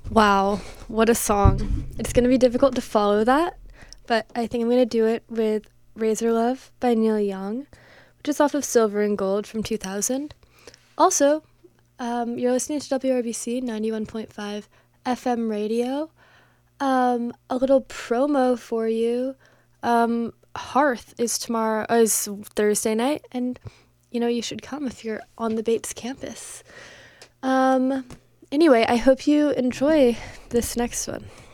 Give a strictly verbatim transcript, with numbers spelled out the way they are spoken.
Wow, what a song. It's going to be difficult to follow that, but I think I'm going to do it with Razor Love by Neil Young, which is off of Silver and Gold from two thousand. Also, um, you're listening to W R B C ninety-one point five F M radio. Um, a little promo for you. Um, Hearth is tomorrow, uh, is Thursday night, and you know you should come if you're on the Bates campus. Um, anyway, I hope you enjoy this next one.